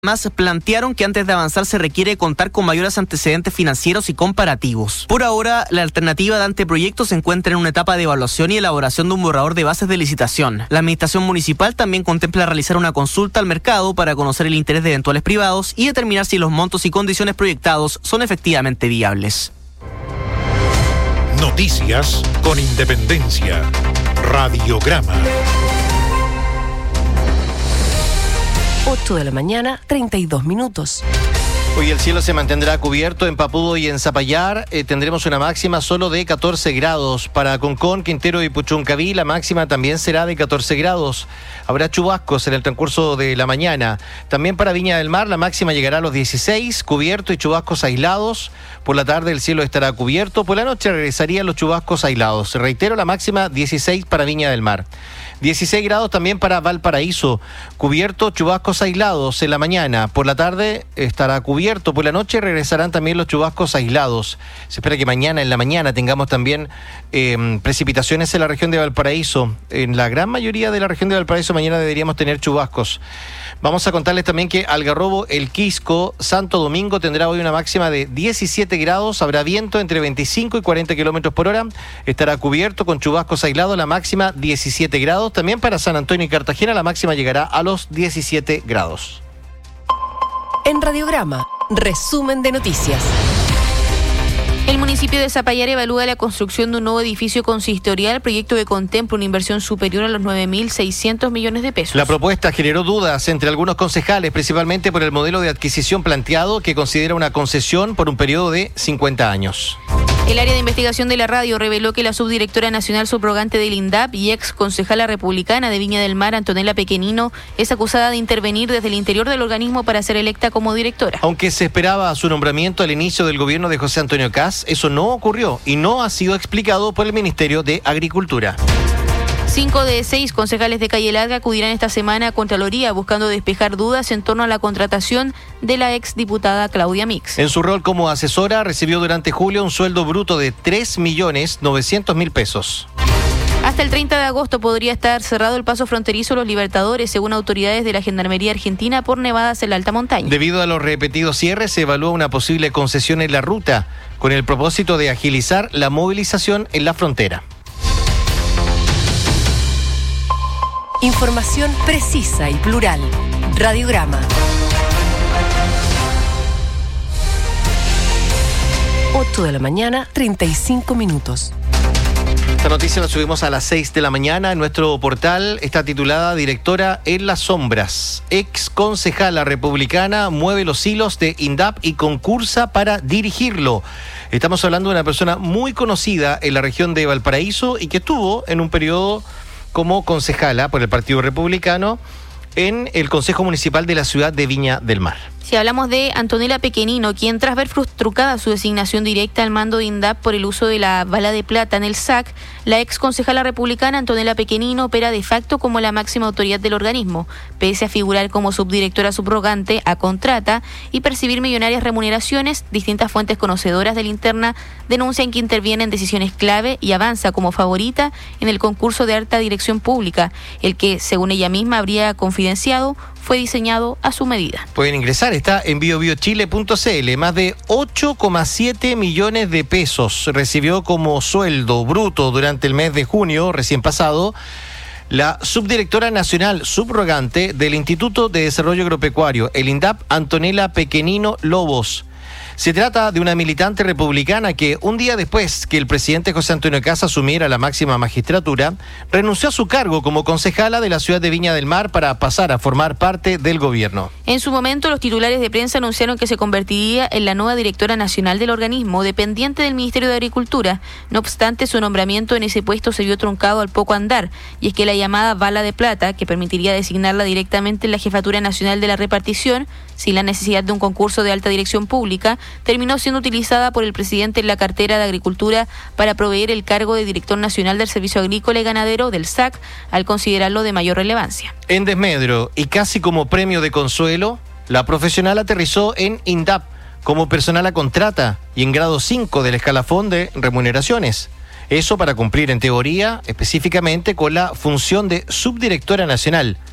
Más plantearon que antes de avanzar se requiere contar con mayores antecedentes financieros y comparativos. Por ahora, la alternativa de anteproyecto se encuentra en una etapa de evaluación y elaboración de un borrador de bases de licitación. La administración municipal también contempla realizar una consulta al mercado para conocer el interés de eventuales privados y determinar si los montos y condiciones proyectados son efectivamente viables. Noticias con independencia. Radiograma. 8 de la mañana, 32 minutos. Hoy el cielo se mantendrá cubierto en Papudo y en Zapallar. Tendremos una máxima solo de 14 grados. Para Concón, Quintero y Puchuncaví, la máxima también será de 14 grados. Habrá chubascos en el transcurso de la mañana. También para Viña del Mar, la máxima llegará a los 16, cubierto y chubascos aislados. Por la tarde el cielo estará cubierto. Por la noche regresarían los chubascos aislados. Reitero, la máxima 16 para Viña del Mar. 16 grados también para Valparaíso, cubierto, chubascos aislados en la mañana. Por la tarde estará cubierto, por la noche regresarán también los chubascos aislados. Se espera que mañana en la mañana tengamos también precipitaciones en la región de Valparaíso. En la gran mayoría de la región de Valparaíso mañana deberíamos tener chubascos. Vamos a contarles también que Algarrobo, El Quisco, Santo Domingo tendrá hoy una máxima de 17 grados, habrá viento entre 25 y 40 kilómetros por hora, estará cubierto con chubascos aislados, la máxima 17 grados. También para San Antonio y Cartagena la máxima llegará a los 17 grados. En Radiograma, resumen de noticias. El municipio de Zapallar evalúa la construcción de un nuevo edificio consistorial, proyecto que contempla una inversión superior a los 9.600 millones de pesos. La propuesta generó dudas entre algunos concejales, principalmente por el modelo de adquisición planteado, que considera una concesión por un periodo de 50 años. El área de investigación de la radio reveló que la subdirectora nacional subrogante del INDAP y ex concejala republicana de Viña del Mar, Antonella Pequenino, es acusada de intervenir desde el interior del organismo para ser electa como directora. Aunque se esperaba su nombramiento al inicio del gobierno de José Antonio Kast, eso no ocurrió y no ha sido explicado por el Ministerio de Agricultura. 5 de 6 concejales de Calle Larga acudirán esta semana a Contraloría buscando despejar dudas en torno a la contratación de la exdiputada Claudia Mix. En su rol como asesora, recibió durante julio un sueldo bruto de 3.900.000 pesos. Hasta el 30 de agosto podría estar cerrado el paso fronterizo Los Libertadores, según autoridades de la Gendarmería Argentina, por nevadas en la alta montaña. Debido a los repetidos cierres, se evalúa una posible concesión en la ruta, con el propósito de agilizar la movilización en la frontera. Información precisa y plural. Radiograma. 8 de la mañana, 35 minutos. Esta noticia la subimos a las 6 de la mañana en nuestro portal. Está titulada Directora en las sombras. Ex concejala republicana mueve los hilos de INDAP y concursa para dirigirlo. Estamos hablando de una persona muy conocida en la región de Valparaíso y que estuvo en un periodo como concejala por el Partido Republicano en el Consejo Municipal de la ciudad de Viña del Mar. Si hablamos de Antonella Pequenino, quien tras ver trucada su designación directa al mando de INDAP por el uso de la bala de plata en el SAC, la ex concejala republicana Antonella Pequenino opera de facto como la máxima autoridad del organismo, pese a figurar como subdirectora subrogante a contrata y percibir millonarias remuneraciones. Distintas fuentes conocedoras de la interna denuncian que interviene en decisiones clave y avanza como favorita en el concurso de alta dirección pública, el que, según ella misma habría confidenciado, fue diseñado a su medida. Pueden ingresar, está en biobiochile.cl. Más de 8,7 millones de pesos recibió como sueldo bruto durante el mes de junio recién pasado la subdirectora nacional subrogante del Instituto de Desarrollo Agropecuario, el INDAP, Antonella Pequenino Lobos. Se trata de una militante republicana que, un día después que el presidente José Antonio Kast asumiera la máxima magistratura, renunció a su cargo como concejala de la ciudad de Viña del Mar para pasar a formar parte del gobierno. En su momento, los titulares de prensa anunciaron que se convertiría en la nueva directora nacional del organismo, dependiente del Ministerio de Agricultura. No obstante, su nombramiento en ese puesto se vio truncado al poco andar, y es que la llamada bala de plata, que permitiría designarla directamente en la Jefatura Nacional de la Repartición, sin la necesidad de un concurso de alta dirección pública, terminó siendo utilizada por el presidente en la cartera de Agricultura para proveer el cargo de Director Nacional del Servicio Agrícola y Ganadero del SAC, al considerarlo de mayor relevancia. En desmedro y casi como premio de consuelo, la profesional aterrizó en INDAP como personal a contrata y en grado 5 del escalafón de remuneraciones. Eso para cumplir, en teoría, específicamente con la función de subdirectora nacional.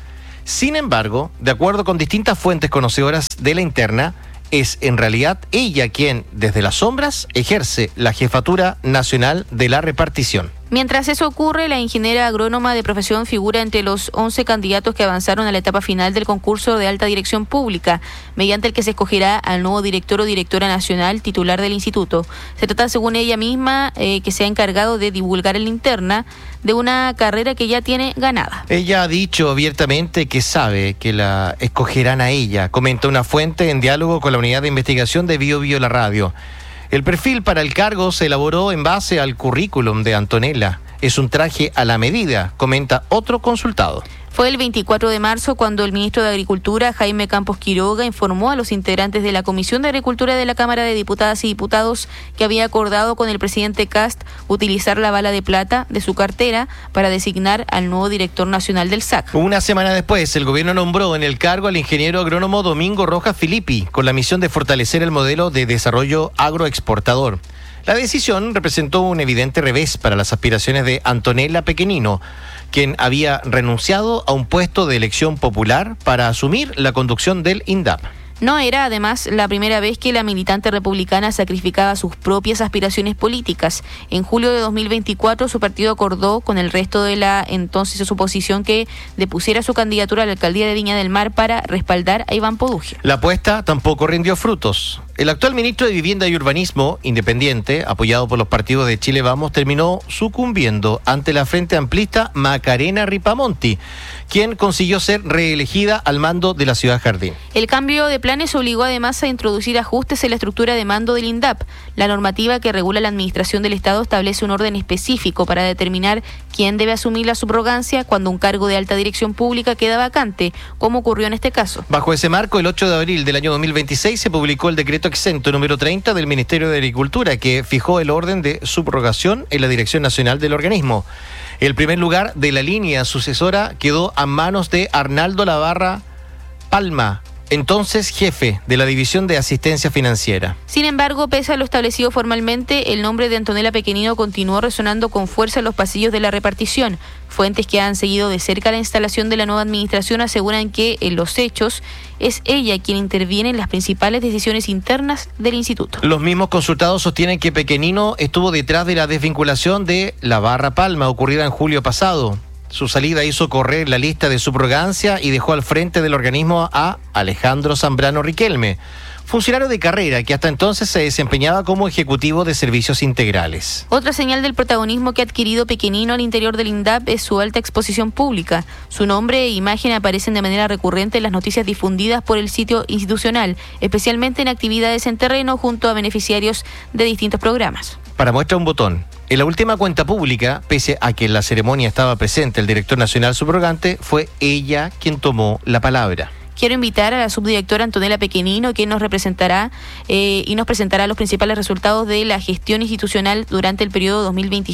Sin embargo, de acuerdo con distintas fuentes conocedoras de la interna, es en realidad ella quien, desde las sombras, ejerce la jefatura nacional de la repartición. Mientras eso ocurre, la ingeniera agrónoma de profesión figura entre los 11 candidatos que avanzaron a la etapa final del concurso de alta dirección pública, mediante el que se escogerá al nuevo director o directora nacional titular del instituto. Se trata, según ella misma, que se ha encargado de divulgar en la interna de una carrera que ya tiene ganada. Ella ha dicho abiertamente que sabe que la escogerán a ella, comenta una fuente en diálogo con la unidad de investigación de Bio Bio La Radio. El perfil para el cargo se elaboró en base al currículum de Antonella. Es un traje a la medida, comenta otro consultado. Fue el 24 de marzo cuando el ministro de Agricultura, Jaime Campos Quiroga, informó a los integrantes de la Comisión de Agricultura de la Cámara de Diputadas y Diputados que había acordado con el presidente Kast utilizar la bala de plata de su cartera para designar al nuevo director nacional del SAC. Una semana después, el gobierno nombró en el cargo al ingeniero agrónomo Domingo Rojas Filippi, con la misión de fortalecer el modelo de desarrollo agroexportador. La decisión representó un evidente revés para las aspiraciones de Antonella Pequenino, quien había renunciado a un puesto de elección popular para asumir la conducción del INDAP. No era, además, la primera vez que la militante republicana sacrificaba sus propias aspiraciones políticas. En julio de 2024, su partido acordó con el resto de la entonces oposición que depusiera su candidatura a la alcaldía de Viña del Mar para respaldar a Iván Podugio. La apuesta tampoco rindió frutos. El actual ministro de Vivienda y Urbanismo, independiente, apoyado por los partidos de Chile Vamos, terminó sucumbiendo ante la Frente Amplista Macarena Ripamonti, quien consiguió ser reelegida al mando de la Ciudad Jardín. El cambio de planes obligó además a introducir ajustes en la estructura de mando del INDAP. La normativa que regula la administración del Estado establece un orden específico para determinar quién debe asumir la subrogancia cuando un cargo de alta dirección pública queda vacante, como ocurrió en este caso. Bajo ese marco, el 8 de abril del año 2026 se publicó el decreto exento número 30 del Ministerio de Agricultura, que fijó el orden de subrogación en la dirección nacional del organismo. El primer lugar de la línea sucesora quedó a manos de Arnaldo Lavarra Palma, entonces jefe de la División de Asistencia Financiera. Sin embargo, pese a lo establecido formalmente, el nombre de Antonella Pequenino continuó resonando con fuerza en los pasillos de la repartición. Fuentes que han seguido de cerca la instalación de la nueva administración aseguran que, en los hechos, es ella quien interviene en las principales decisiones internas del instituto. Los mismos consultados sostienen que Pequenino estuvo detrás de la desvinculación de Lavarra Palma, ocurrida en julio pasado. Su salida hizo correr la lista de subrogancia y dejó al frente del organismo a Alejandro Zambrano Riquelme, funcionario de carrera que hasta entonces se desempeñaba como ejecutivo de servicios integrales. Otra señal del protagonismo que ha adquirido Pequenino al interior del INDAP es su alta exposición pública. Su nombre e imagen aparecen de manera recurrente en las noticias difundidas por el sitio institucional, especialmente en actividades en terreno junto a beneficiarios de distintos programas. Para muestra un botón. En la última cuenta pública, pese a que en la ceremonia estaba presente el director nacional subrogante, fue ella quien tomó la palabra. Quiero invitar a la subdirectora Antonella Pequenino, quien nos representará y nos presentará los principales resultados de la gestión institucional durante el periodo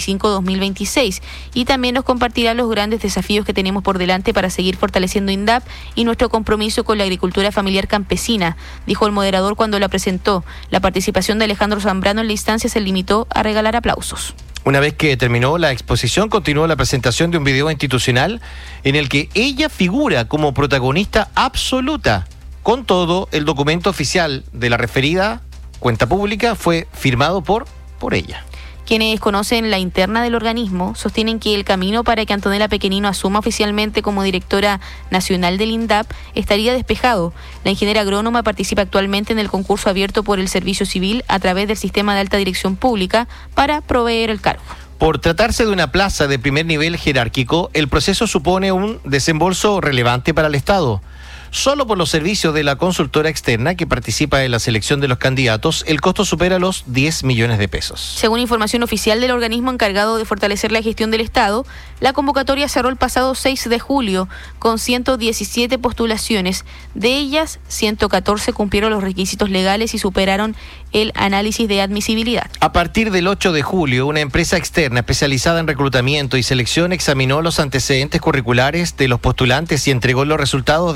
2025-2026 y también nos compartirá los grandes desafíos que tenemos por delante para seguir fortaleciendo INDAP y nuestro compromiso con la agricultura familiar campesina, dijo el moderador cuando la presentó. La participación de Alejandro Zambrano en la instancia se limitó a regalar aplausos. Una vez que terminó la exposición, continuó la presentación de un video institucional en el que ella figura como protagonista absoluta. Con todo, el documento oficial de la referida cuenta pública fue firmado por ella. Quienes conocen la interna del organismo sostienen que el camino para que Antonella Pequenino asuma oficialmente como directora nacional del INDAP estaría despejado. La ingeniera agrónoma participa actualmente en el concurso abierto por el Servicio Civil a través del sistema de alta dirección pública para proveer el cargo. Por tratarse de una plaza de primer nivel jerárquico, el proceso supone un desembolso relevante para el Estado. Solo por los servicios de la consultora externa que participa en la selección de los candidatos, el costo supera los 10 millones de pesos. Según información oficial del organismo encargado de fortalecer la gestión del Estado, la convocatoria cerró el pasado 6 de julio con 117 postulaciones. De ellas, 114 cumplieron los requisitos legales y superaron el análisis de admisibilidad. A partir del 8 de julio, una empresa externa especializada en reclutamiento y selección examinó los antecedentes curriculares de los postulantes y entregó los resultados de esa evaluación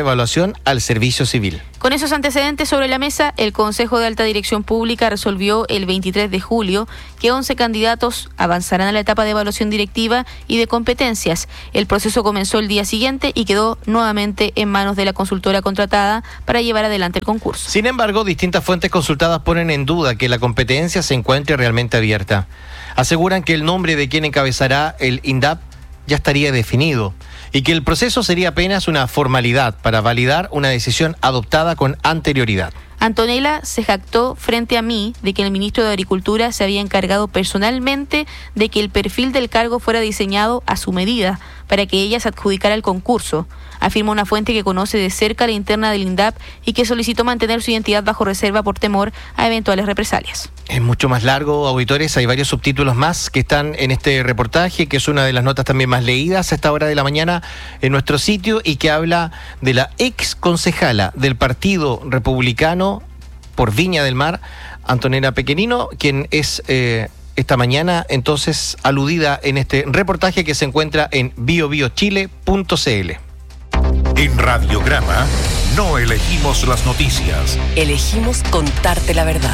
evaluación al servicio civil. Con esos antecedentes sobre la mesa, el Consejo de Alta Dirección Pública resolvió el 23 de julio que 11 candidatos avanzarán a la etapa de evaluación directiva y de competencias. El proceso comenzó el día siguiente y quedó nuevamente en manos de la consultora contratada para llevar adelante el concurso. Sin embargo, distintas fuentes consultadas ponen en duda que la competencia se encuentre realmente abierta. Aseguran que el nombre de quien encabezará el INDAP ya estaría definido y que el proceso sería apenas una formalidad para validar una decisión adoptada con anterioridad. Antonella se jactó frente a mí de que el ministro de Agricultura se había encargado personalmente de que el perfil del cargo fuera diseñado a su medida para que ella se adjudicara el concurso. Afirma una fuente que conoce de cerca la interna del INDAP y que solicitó mantener su identidad bajo reserva por temor a eventuales represalias. Es mucho más largo, auditores, hay varios subtítulos más que están en este reportaje, que es una de las notas también más leídas a esta hora de la mañana en nuestro sitio y que habla de la ex concejala del Partido Republicano por Viña del Mar, Antonella Pequenino, quien es esta mañana entonces aludida en este reportaje que se encuentra en biobiochile.cl. En Radiograma no elegimos las noticias. Elegimos contarte la verdad.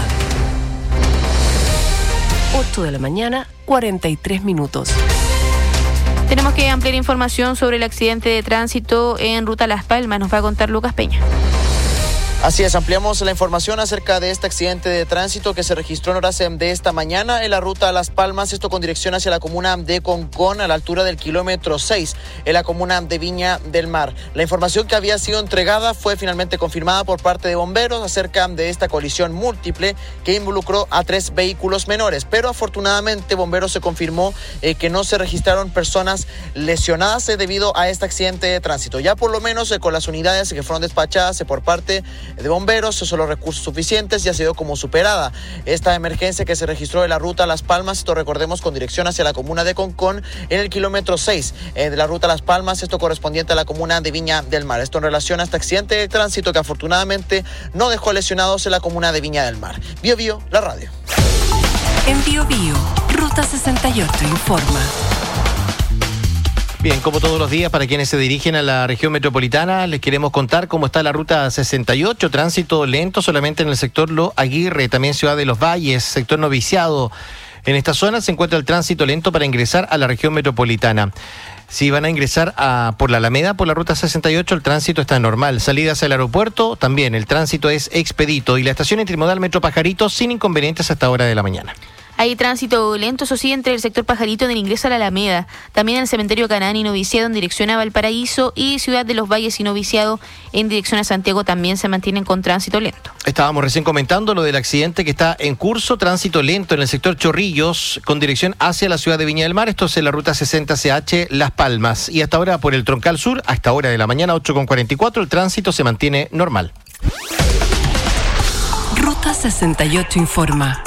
8 de la mañana, 43 minutos. Tenemos que ampliar información sobre el accidente de tránsito en ruta Las Palmas. Nos va a contar Lucas Peña. Así es, ampliamos la información acerca de este accidente de tránsito que se registró en horas de esta mañana en la ruta Las Palmas, esto con dirección hacia la comuna de Concón, a la altura del kilómetro 6, en la comuna de Viña del Mar. La información que había sido entregada fue finalmente confirmada por parte de bomberos acerca de esta colisión múltiple que involucró a 3 vehículos menores, pero afortunadamente bomberos se confirmó que no se registraron personas lesionadas debido a este accidente de tránsito. Ya por lo menos con las unidades que fueron despachadas por parte de bomberos, son los recursos suficientes, ya ha sido como superada esta emergencia que se registró en la ruta Las Palmas, esto recordemos con dirección hacia la comuna de Concón, en el kilómetro 6 de la ruta Las Palmas, esto correspondiente a la comuna de Viña del Mar. Esto en relación a este accidente de tránsito que afortunadamente no dejó lesionados en la comuna de Viña del Mar. Bio Bio, la radio. En Bio Bio, Ruta 68 informa. Bien, como todos los días, para quienes se dirigen a la región metropolitana, les queremos contar cómo está la ruta 68, tránsito lento solamente en el sector Lo Aguirre, también Ciudad de los Valles, sector Noviciado. En esta zona se encuentra el tránsito lento para ingresar a la región metropolitana. Si van a ingresar por la Alameda, por la ruta 68, el tránsito está normal. Salidas al aeropuerto, también el tránsito es expedito. Y la estación intermodal Metro Pajarito sin inconvenientes hasta hora de la mañana. Hay tránsito lento, eso sí, entre el sector Pajarito en el ingreso a la Alameda, también en el cementerio Canaán y Noviciado en dirección a Valparaíso y Ciudad de los Valles y Noviciado en dirección a Santiago también se mantienen con tránsito lento. Estábamos recién comentando lo del accidente que está en curso, tránsito lento en el sector Chorrillos con dirección hacia la ciudad de Viña del Mar, esto es en la ruta 60CH Las Palmas. Y hasta ahora por el Troncal Sur, a esta hora de la mañana, 8:44, el tránsito se mantiene normal. Ruta 68 informa.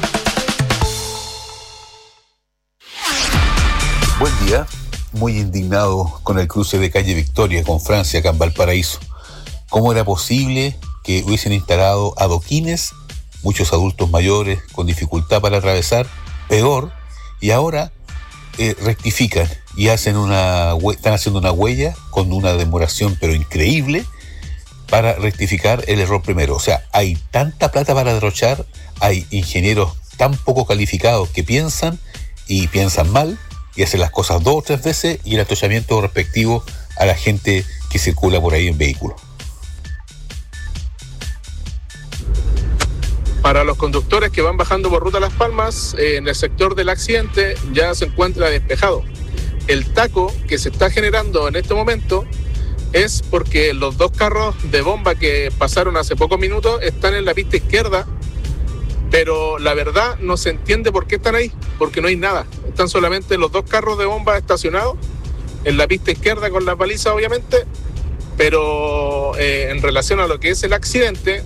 Buen día, muy indignado con el cruce de calle Victoria con Francia acá en Valparaíso. ¿Cómo era posible que hubiesen instalado adoquines, muchos adultos mayores con dificultad para atravesar? Peor, y ahora rectifican y están haciendo una huella con una demoración pero increíble para rectificar el error primero. O sea, hay tanta plata para derrochar, hay ingenieros tan poco calificados que piensan mal, y hacen las cosas 2 o 3 veces y el atochamiento respectivo a la gente que circula por ahí en vehículo. Para los conductores que van bajando por ruta Las Palmas, en el sector del accidente ya se encuentra despejado. El taco que se está generando en este momento es porque los 2 carros de bomba que pasaron hace pocos minutos están en la pista izquierda, pero la verdad no se entiende por qué están ahí, porque no hay nada. Están solamente los 2 carros de bomba estacionados en la pista izquierda con las balizas, obviamente, pero en relación a lo que es el accidente,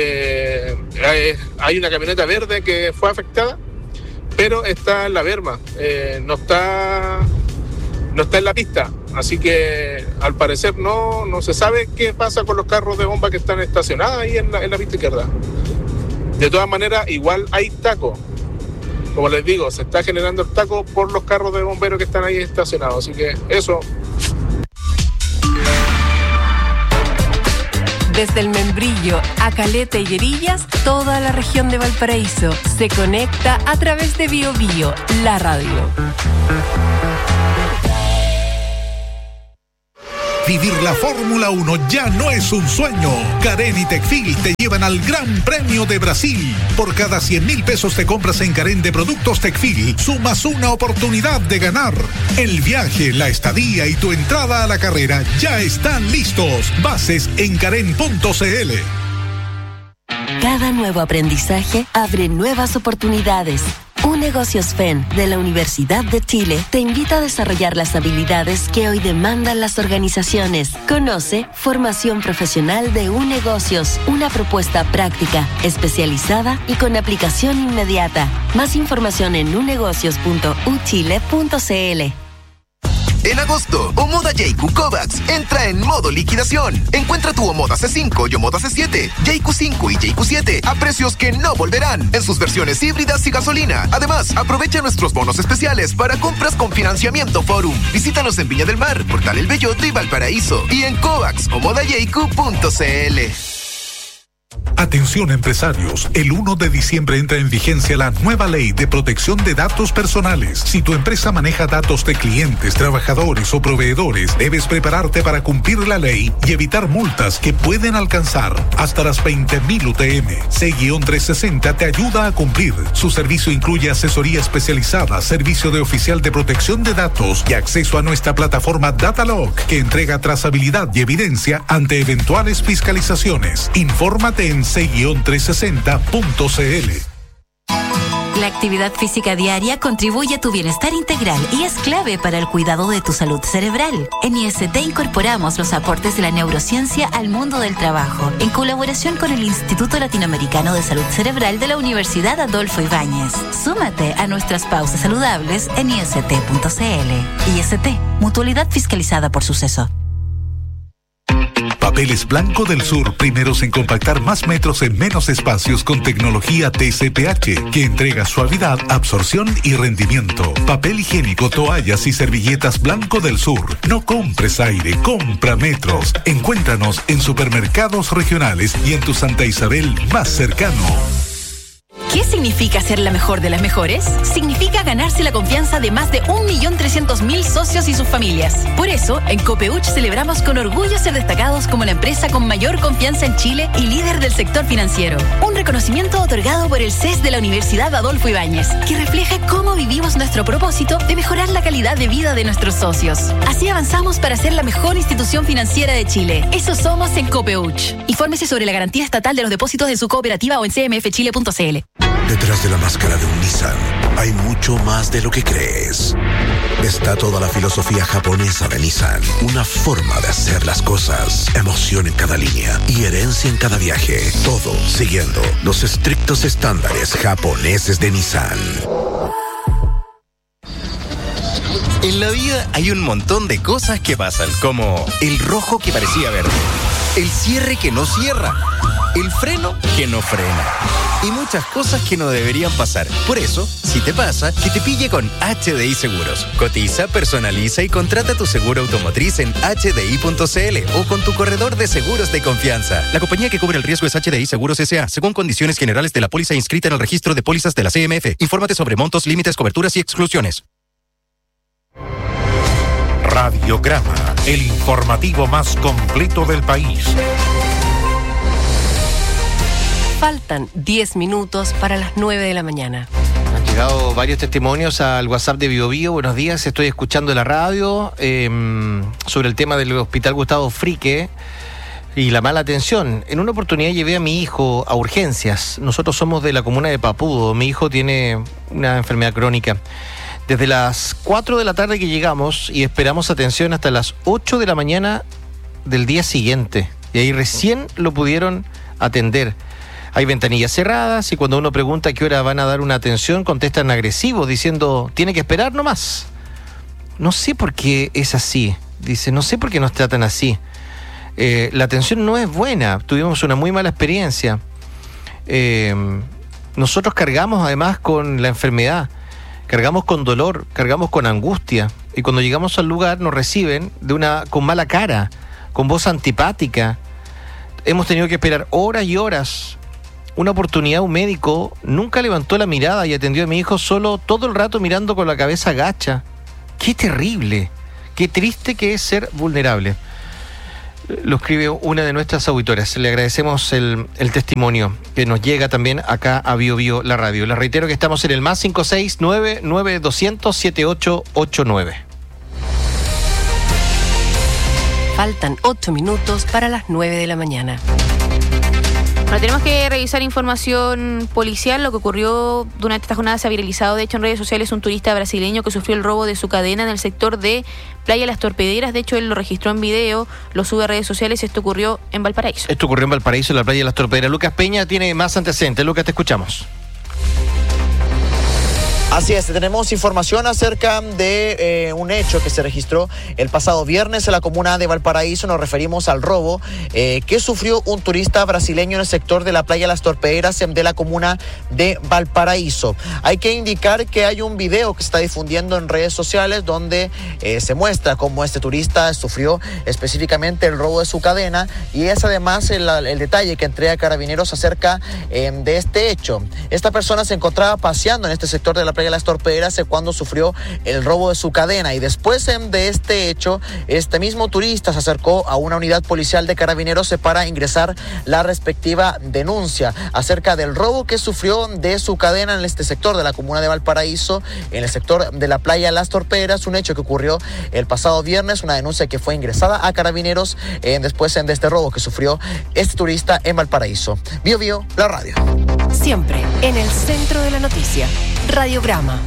hay una camioneta verde que fue afectada, pero está en la berma, no está en la pista, así que al parecer no se sabe qué pasa con los carros de bomba que están estacionados ahí en la pista izquierda. De todas maneras, igual hay taco. Como les digo, se está generando el taco por los carros de bomberos que están ahí estacionados. Así que eso. Desde el Membrillo a Caleta y Herillas, toda la región de Valparaíso se conecta a través de Bio Bio, la radio. Vivir la Fórmula 1 ya no es un sueño. Carén y Tecfil te llevan al Gran Premio de Brasil. Por cada 100.000 pesos de compras en Carén de productos Tecfil, sumas una oportunidad de ganar. El viaje, la estadía y tu entrada a la carrera ya están listos. Bases en carén.cl. Cada nuevo aprendizaje abre nuevas oportunidades. UNegocios FEN de la Universidad de Chile te invita a desarrollar las habilidades que hoy demandan las organizaciones. Conoce Formación Profesional de UNegocios, una propuesta práctica, especializada y con aplicación inmediata. Más información en unegocios.uchile.cl. En agosto, Omoda Yeiku Kovacs entra en modo liquidación. Encuentra tu Omoda C5 y Omoda C7, Yeiku 5 y Yeiku 7 a precios que no volverán en sus versiones híbridas y gasolina. Además, aprovecha nuestros bonos especiales para compras con financiamiento Forum. Visítanos en Viña del Mar, Portal El Belloto y Valparaíso. Y en covacsomodayeiku.cl. Atención empresarios, el 1 de diciembre entra en vigencia la nueva ley de protección de datos personales. Si tu empresa maneja datos de clientes, trabajadores o proveedores, debes prepararte para cumplir la ley y evitar multas que pueden alcanzar hasta las 20.000 UTM. C-360 te ayuda a cumplir. Su servicio incluye asesoría especializada, servicio de oficial de protección de datos y acceso a nuestra plataforma Datalog, que entrega trazabilidad y evidencia ante eventuales fiscalizaciones. Infórmate en c-360.cl. La actividad física diaria contribuye a tu bienestar integral y es clave para el cuidado de tu salud cerebral. En IST incorporamos los aportes de la neurociencia al mundo del trabajo, en colaboración con el Instituto Latinoamericano de Salud Cerebral de la Universidad Adolfo Ibáñez. Súmate a nuestras pausas saludables en ist.cl. IST, mutualidad fiscalizada por Suceso. Papeles Blanco del Sur, primeros en compactar más metros en menos espacios con tecnología TCPH, que entrega suavidad, absorción y rendimiento. Papel higiénico, toallas y servilletas Blanco del Sur. No compres aire, compra metros. Encuéntranos en supermercados regionales y en tu Santa Isabel más cercano. ¿Qué significa ser la mejor de las mejores? Significa ganarse la confianza de más de 1.300.000 socios y sus familias. Por eso, en Copeuch celebramos con orgullo ser destacados como la empresa con mayor confianza en Chile y líder del sector financiero. Un reconocimiento otorgado por el CES de la Universidad Adolfo Ibáñez, que refleja cómo vivimos nuestro propósito de mejorar la calidad de vida de nuestros socios. Así avanzamos para ser la mejor institución financiera de Chile. Eso somos en Copeuch. Infórmese sobre la garantía estatal de los depósitos de su cooperativa o en cmfchile.cl. Detrás de la máscara de un Nissan hay mucho más de lo que crees. Está toda la filosofía japonesa de Nissan, una forma de hacer las cosas, emoción en cada línea y herencia en cada viaje, todo siguiendo los estrictos estándares japoneses de Nissan. En la vida hay un montón de cosas que pasan, como el rojo que parecía verde, el cierre que no cierra, el freno que no frena y muchas cosas que no deberían pasar. Por eso, si te pasa, que te pille con HDI Seguros. Cotiza, personaliza y contrata tu seguro automotriz en hdi.cl o con tu corredor de seguros de confianza. La compañía que cubre el riesgo es HDI Seguros S.A., según condiciones generales de la póliza inscrita en el registro de pólizas de la CMF. Infórmate sobre montos, límites, coberturas y exclusiones. Radiograma, el informativo más completo del país. Faltan 10 minutos para las 9 de la mañana. Han llegado varios testimonios al WhatsApp de Bio Bio. Buenos días, estoy escuchando la radio sobre el tema del Hospital Gustavo Frique y la mala atención. En una oportunidad llevé a mi hijo a urgencias. Nosotros somos de la comuna de Papudo. Mi hijo tiene una enfermedad crónica. Desde las 4 de la tarde que llegamos y esperamos atención hasta las 8 de la mañana del día siguiente. Y ahí recién lo pudieron atender. Hay ventanillas cerradas y cuando uno pregunta a qué hora van a dar una atención, contestan agresivos diciendo, tiene que esperar nomás. No sé por qué es así. Dice, no sé por qué nos tratan así. La atención no es buena. Tuvimos una muy mala experiencia. Nosotros cargamos además con la enfermedad. Cargamos con dolor, cargamos con angustia. Y cuando llegamos al lugar nos reciben con mala cara, con voz antipática. hemos tenido que esperar horas y horas una oportunidad. Un médico nunca levantó la mirada y atendió a mi hijo solo todo el rato mirando con la cabeza gacha. ¡Qué terrible! ¡Qué triste que es ser vulnerable! Lo escribe una de nuestras auditoras. Le agradecemos el testimonio que nos llega también acá a Bio Bio, la radio. Les reitero que estamos en el más 569-9200-7889. Faltan 8 minutos para las 9 de la mañana. Bueno, tenemos que revisar información policial. Lo que ocurrió durante esta jornada se ha viralizado, de hecho, en redes sociales, un turista brasileño que sufrió el robo de su cadena en el sector de Playa Las Torpederas. De hecho, él lo registró en video, lo sube a redes sociales. Esto ocurrió en Valparaíso. Esto ocurrió en Valparaíso, en la Playa Las Torpederas. Lucas Peña tiene más antecedentes. Lucas, te escuchamos. Así es, tenemos información acerca de un hecho que se registró el pasado viernes en la comuna de Valparaíso. Nos referimos al robo que sufrió un turista brasileño en el sector de la Playa Las Torpederas de la comuna de Valparaíso. Hay que indicar que hay un video que se está difundiendo en redes sociales donde se muestra cómo este turista sufrió específicamente el robo de su cadena, y es además el detalle que entrega Carabineros acerca de este hecho. Esta persona se encontraba paseando en este sector de la Playa Las Torpederas cuando sufrió el robo de su cadena, y después de este hecho, este mismo turista se acercó a una unidad policial de Carabineros para ingresar la respectiva denuncia acerca del robo que sufrió de su cadena en este sector de la comuna de Valparaíso, en el sector de la Playa Las Torpederas, un hecho que ocurrió el pasado viernes, una denuncia que fue ingresada a Carabineros después de este robo que sufrió este turista en Valparaíso. Bio Bio, la radio. Siempre en el centro de la noticia. Radiograma.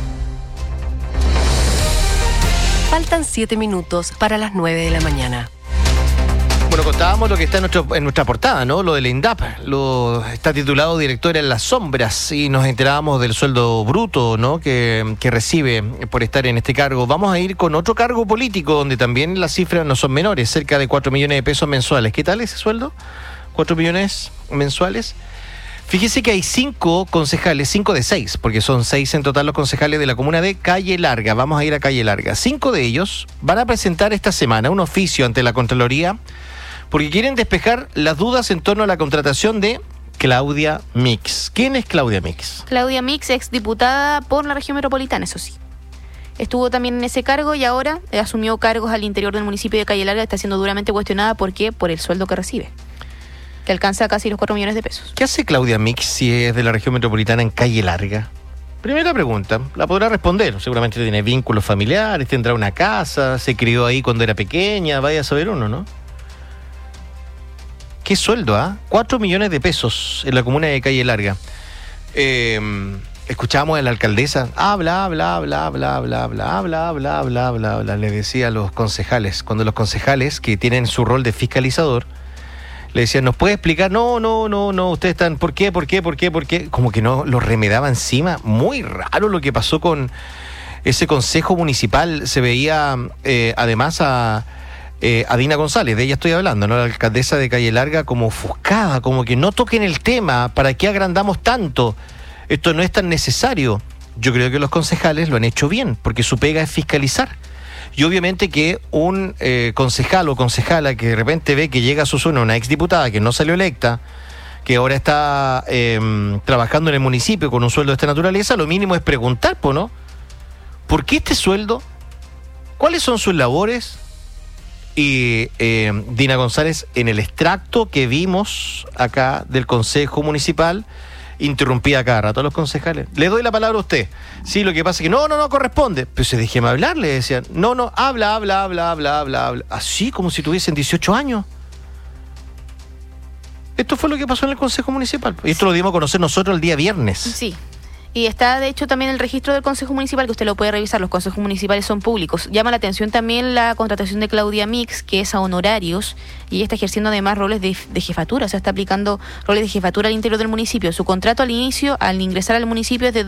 Faltan 7 minutos para las 9 de la mañana. Bueno, contábamos lo que está en nuestra portada, ¿no? Lo del INDAP. Está titulado Directora en las sombras, y nos enterábamos del sueldo bruto, ¿no? que recibe por estar en este cargo. Vamos a ir con otro cargo político donde también las cifras no son menores, cerca de 4 millones de pesos mensuales. ¿Qué tal ese sueldo? 4 millones mensuales. Fíjese que hay 5 concejales, 5 de 6, porque son 6 en total los concejales de la comuna de Calle Larga. Vamos a ir a Calle Larga. 5 de ellos van a presentar esta semana un oficio ante la Contraloría porque quieren despejar las dudas en torno a la contratación de Claudia Mix. ¿Quién es Claudia Mix? Claudia Mix, exdiputada por la región metropolitana, eso sí. Estuvo también en ese cargo y ahora asumió cargos al interior del municipio de Calle Larga. Está siendo duramente cuestionada. ¿Por qué? Por el sueldo que recibe, que alcanza casi los 4 millones de pesos. ¿Qué hace Claudia Mix si es de la región metropolitana en Calle Larga? Primera pregunta, la podrá responder. Seguramente tiene vínculos familiares, tendrá una casa, se crió ahí cuando era pequeña, vaya a saber uno, ¿no? ¿Qué sueldo, 4 millones de pesos en la comuna de Calle Larga. Escuchamos a la alcaldesa, bla, le decía a los concejales, cuando los concejales que tienen su rol de fiscalizador, le decían, ¿nos puede explicar? No, ustedes están, ¿por qué? Como que no lo remedaba encima. Muy raro lo que pasó con ese consejo municipal. Se veía además a Dina González, de ella estoy hablando, ¿no? La alcaldesa de Calle Larga, como ofuscada, como que no toquen el tema, ¿para qué agrandamos tanto? Esto no es tan necesario. Yo creo que los concejales lo han hecho bien, porque su pega es fiscalizar. Y obviamente que un concejal o concejala que de repente ve que llega a su zona una exdiputada que no salió electa, que ahora está trabajando en el municipio con un sueldo de esta naturaleza, lo mínimo es preguntar, ¿no? ¿Por qué este sueldo? ¿Cuáles son sus labores? Y Dina González, en el extracto que vimos acá del Consejo Municipal, interrumpía cada rato a los concejales. Le doy la palabra a usted. Sí, lo que pasa es que no corresponde. Pero se déjeme hablar, le decían. No, habla. Así como si tuviesen 18 años. Esto fue lo que pasó en el Consejo Municipal. Y esto lo dimos a conocer nosotros el día viernes. Sí. Y está, de hecho, también el registro del Consejo Municipal, que usted lo puede revisar. Los consejos municipales son públicos. Llama la atención también la contratación de Claudia Mix, que es a honorarios, y ella está ejerciendo además roles de jefatura, o sea, está aplicando roles de jefatura al interior del municipio. Su contrato al inicio, al ingresar al municipio, es de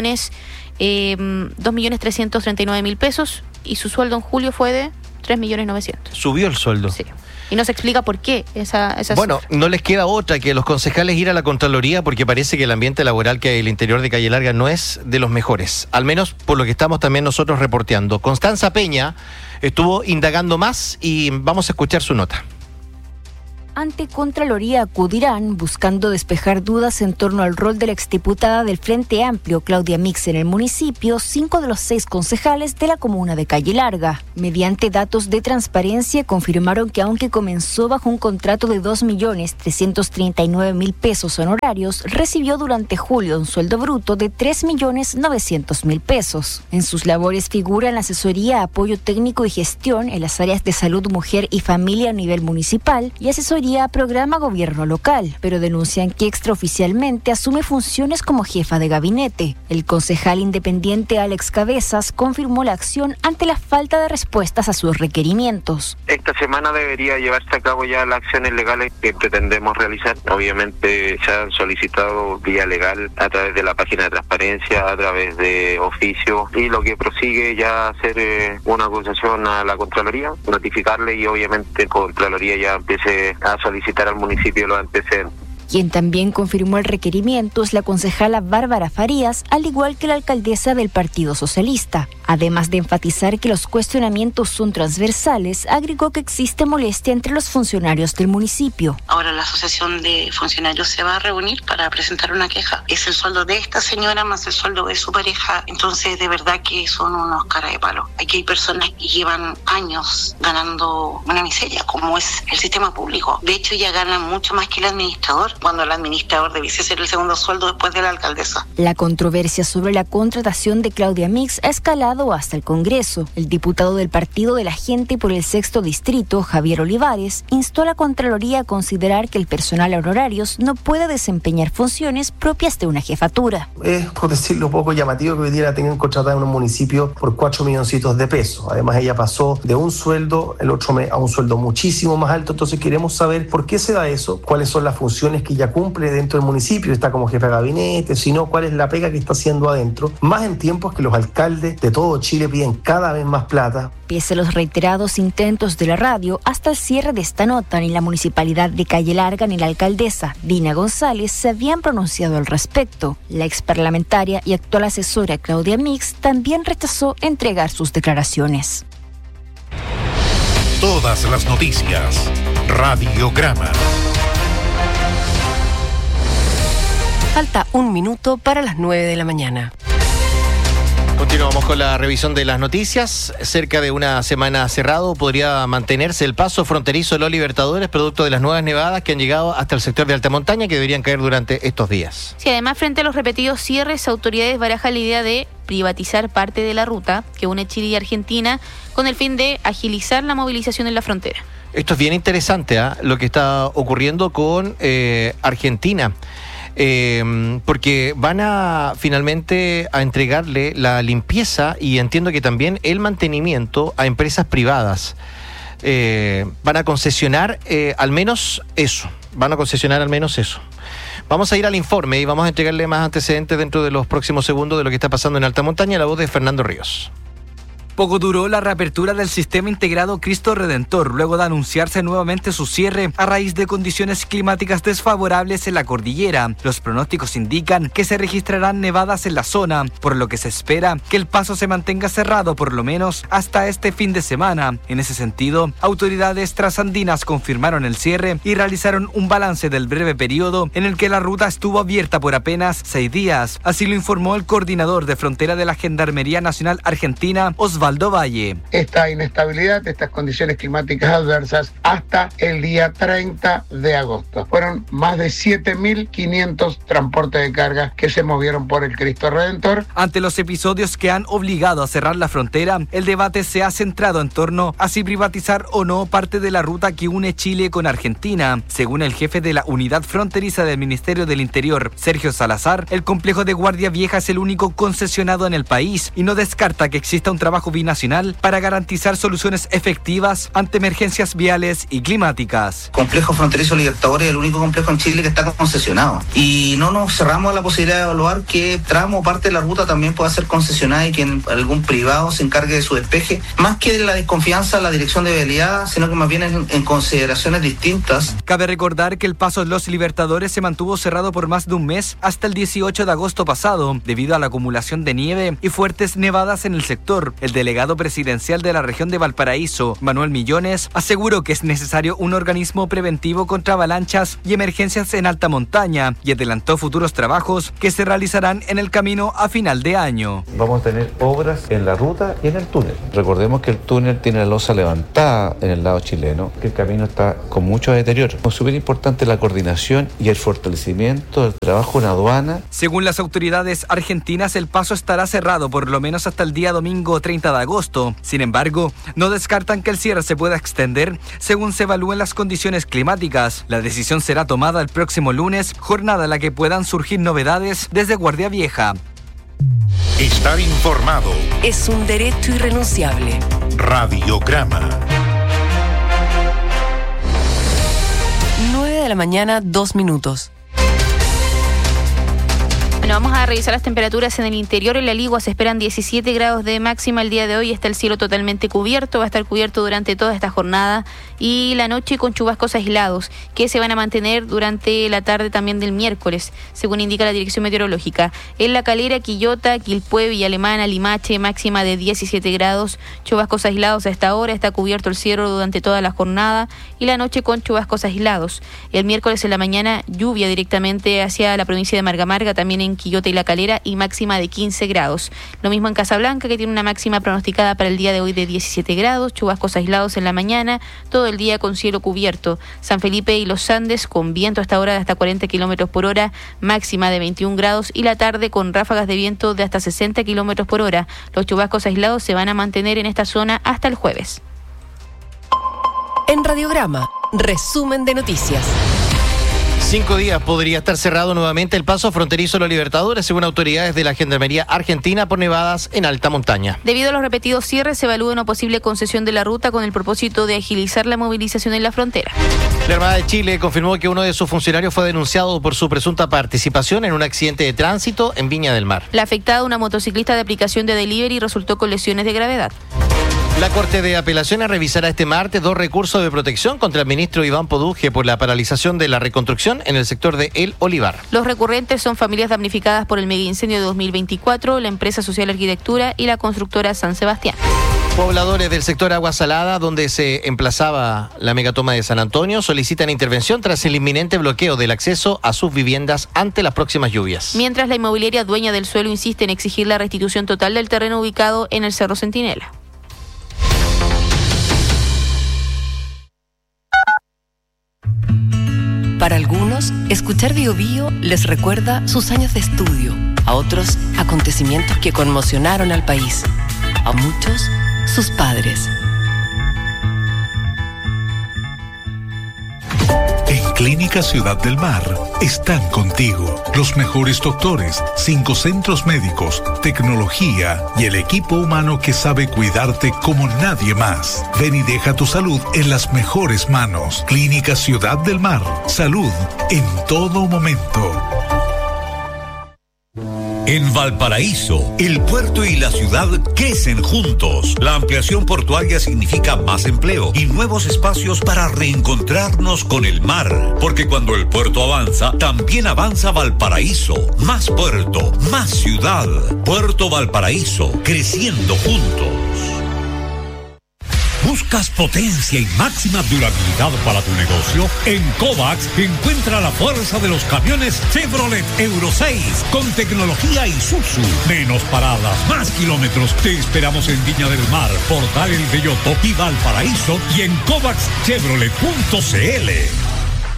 2.339.000 pesos, y su sueldo en julio fue de 3.900.000. Subió el sueldo. Sí. Y no se explica por qué esa Bueno, no les queda otra que los concejales ir a la Contraloría, porque parece que el ambiente laboral que hay en el interior de Calle Larga no es de los mejores, al menos por lo que estamos también nosotros reporteando. Constanza Peña estuvo indagando más y vamos a escuchar su nota. Ante Contraloría acudirán buscando despejar dudas en torno al rol de la exdiputada del Frente Amplio, Claudia Mix, en el municipio, 5 de los 6 concejales de la comuna de Calle Larga. Mediante datos de transparencia confirmaron que aunque comenzó bajo un contrato de 2.339.000 pesos honorarios, recibió durante julio un sueldo bruto de 3.900.000 pesos. En sus labores figuran asesoría, apoyo técnico y gestión en las áreas de salud, mujer y familia a nivel municipal y asesoría a programa gobierno local, pero denuncian que extraoficialmente asume funciones como jefa de gabinete. El concejal independiente Alex Cabezas confirmó la acción ante la falta de respuestas a sus requerimientos. Esta semana debería llevarse a cabo ya las acciones legales que pretendemos realizar. Obviamente se han solicitado vía legal a través de la página de transparencia, a través de oficio, y lo que prosigue ya hacer una acusación a la Contraloría, notificarle, y obviamente Contraloría ya empiece a solicitar al municipio los antecedentes. Quien también confirmó el requerimiento es la concejala Bárbara Farías, al igual que la alcaldesa del Partido Socialista. Además de enfatizar que los cuestionamientos son transversales, agregó que existe molestia entre los funcionarios del municipio. Ahora la asociación de funcionarios se va a reunir para presentar una queja. Es el sueldo de esta señora más el sueldo de su pareja, entonces de verdad que son unos cara de palo. Aquí hay personas que llevan años ganando una miseria, como es el sistema público. De hecho, ya ganan mucho más que el administrador, cuando el administrador debiese ser el segundo sueldo después de la alcaldesa. La controversia sobre la contratación de Claudia Mix ha escalado hasta el Congreso. El diputado del Partido de la Gente por el 6º Distrito, Javier Olivares, instó a la Contraloría a considerar que el personal a honorarios no puede desempeñar funciones propias de una jefatura. Es, por decirlo poco llamativo, que hoy día la tengan contratada en un municipio por 4 milloncitos de pesos. Además, ella pasó de un sueldo el otro mes a un sueldo muchísimo más alto. Entonces queremos saber por qué se da eso, cuáles son las funciones que ya cumple dentro del municipio, está como jefe de gabinete, sino cuál es la pega que está haciendo adentro, más en tiempos que los alcaldes de todo Chile piden cada vez más plata. Pese a los reiterados intentos de la radio, hasta el cierre de esta nota, ni la municipalidad de Calle Larga ni la alcaldesa Dina González se habían pronunciado al respecto. La exparlamentaria y actual asesora Claudia Mix también rechazó entregar sus declaraciones. Todas las noticias. Radiograma. Falta un minuto para las 9 de la mañana. Continuamos con la revisión de las noticias. Cerca de una semana cerrado podría mantenerse el paso fronterizo de los Libertadores, producto de las nuevas nevadas que han llegado hasta el sector de alta montaña, que deberían caer durante estos días. Sí, además, frente a los repetidos cierres, autoridades barajan la idea de privatizar parte de la ruta que une Chile y Argentina con el fin de agilizar la movilización en la frontera. Esto es bien interesante, lo que está ocurriendo con Argentina. Porque van a finalmente a entregarle la limpieza y entiendo que también el mantenimiento a empresas privadas. Van a concesionar al menos eso. Vamos a ir al informe y vamos a entregarle más antecedentes dentro de los próximos segundos de lo que está pasando en alta montaña. La voz de Fernando Ríos. Poco duró la reapertura del sistema integrado Cristo Redentor, luego de anunciarse nuevamente su cierre a raíz de condiciones climáticas desfavorables en la cordillera. Los pronósticos indican que se registrarán nevadas en la zona, por lo que se espera que el paso se mantenga cerrado por lo menos hasta este fin de semana. En ese sentido, autoridades trasandinas confirmaron el cierre y realizaron un balance del breve periodo en el que la ruta estuvo abierta por apenas 6 días. Así lo informó el coordinador de frontera de la Gendarmería Nacional Argentina, Osvaldo Valle. Esta inestabilidad, estas condiciones climáticas adversas hasta el día 30 de agosto. Fueron más de 7.500 transportes de carga que se movieron por el Cristo Redentor. Ante los episodios que han obligado a cerrar la frontera, el debate se ha centrado en torno a si privatizar o no parte de la ruta que une Chile con Argentina. Según el jefe de la unidad fronteriza del Ministerio del Interior, Sergio Salazar, el complejo de Guardia Vieja es el único concesionado en el país y no descarta que exista un trabajo binacional para garantizar soluciones efectivas ante emergencias viales y climáticas. Complejo fronterizo Libertadores es el único complejo en Chile que está concesionado y no nos cerramos a la posibilidad de evaluar que tramo o parte de la ruta también pueda ser concesionada y que algún privado se encargue de su despeje, más que de la desconfianza a la dirección de vialidad, sino que más bien en consideraciones distintas. Cabe recordar que el paso Los Libertadores se mantuvo cerrado por más de un mes hasta el 18 de agosto pasado, debido a la acumulación de nieve y fuertes nevadas en el sector. El delegado presidencial de la región de Valparaíso, Manuel Millones, aseguró que es necesario un organismo preventivo contra avalanchas y emergencias en alta montaña y adelantó futuros trabajos que se realizarán en el camino a final de año. Vamos a tener obras en la ruta y en el túnel. Recordemos que el túnel tiene la losa levantada en el lado chileno, que el camino está con mucho deterioro. Es súper importante la coordinación y el fortalecimiento del trabajo en aduana. Según las autoridades argentinas, el paso estará cerrado por lo menos hasta el día domingo 30 de agosto. Sin embargo, no descartan que el cierre se pueda extender según se evalúen las condiciones climáticas. La decisión será tomada el próximo lunes, jornada en la que puedan surgir novedades desde Guardia Vieja. Estar informado es un derecho irrenunciable. Radiograma. 9 de la mañana, 2 minutos. Bueno, vamos a revisar las temperaturas en el interior. En la Ligua se esperan 17 grados de máxima el día de hoy. Está el cielo totalmente cubierto, va a estar cubierto durante toda esta jornada y la noche con chubascos aislados que se van a mantener durante la tarde también del miércoles, según indica la Dirección Meteorológica. En La Calera, Quillota, Quilpué, Villa Alemana, Limache, máxima de 17 grados, chubascos aislados a esta hora, está cubierto el cielo durante toda la jornada y la noche con chubascos aislados. El miércoles en la mañana lluvia directamente hacia la provincia de Marga, también en Quillota y La Calera y máxima de 15 grados. Lo mismo en Casablanca, que tiene una máxima pronosticada para el día de hoy de 17 grados, chubascos aislados en la mañana, todo el día con cielo cubierto. San Felipe y Los Andes con viento hasta ahora de hasta 40 kilómetros por hora, máxima de 21 grados y la tarde con ráfagas de viento de hasta 60 kilómetros por hora. Los chubascos aislados se van a mantener en esta zona hasta el jueves. En Radiograma, resumen de noticias. 5 días podría estar cerrado nuevamente el paso fronterizo de los Libertadores, según autoridades de la Gendarmería Argentina, por nevadas en alta montaña. Debido a los repetidos cierres, se evalúa una posible concesión de la ruta con el propósito de agilizar la movilización en la frontera. La Armada de Chile confirmó que uno de sus funcionarios fue denunciado por su presunta participación en un accidente de tránsito en Viña del Mar. La afectada, una motociclista de aplicación de delivery, resultó con lesiones de gravedad. La Corte de Apelaciones revisará este martes 2 recursos de protección contra el ministro Iván Poduje por la paralización de la reconstrucción en el sector de El Olivar. Los recurrentes son familias damnificadas por el megaincendio de 2024, la empresa Social Arquitectura y la constructora San Sebastián. Pobladores del sector Agua Salada, donde se emplazaba la megatoma de San Antonio, solicitan intervención tras el inminente bloqueo del acceso a sus viviendas ante las próximas lluvias. Mientras la inmobiliaria dueña del suelo insiste en exigir la restitución total del terreno ubicado en el Cerro Centinela. Para algunos, escuchar Bio Bio les recuerda sus años de estudio, a otros, acontecimientos que conmocionaron al país, a muchos, sus padres. En Clínica Ciudad del Mar están contigo los mejores doctores, 5 centros médicos, tecnología y el equipo humano que sabe cuidarte como nadie más. Ven y deja tu salud en las mejores manos. Clínica Ciudad del Mar. Salud en todo momento. En Valparaíso, el puerto y la ciudad crecen juntos. La ampliación portuaria significa más empleo y nuevos espacios para reencontrarnos con el mar. Porque cuando el puerto avanza, también avanza Valparaíso. Más puerto, más ciudad. Puerto Valparaíso, creciendo juntos. ¿Buscas potencia y máxima durabilidad para tu negocio? En Kovacs encuentra la fuerza de los camiones Chevrolet Euro 6 con tecnología Isuzu. Menos paradas, más kilómetros. Te esperamos en Viña del Mar, Portal El Belloto y Valparaíso y en kovacschevrolet.cl.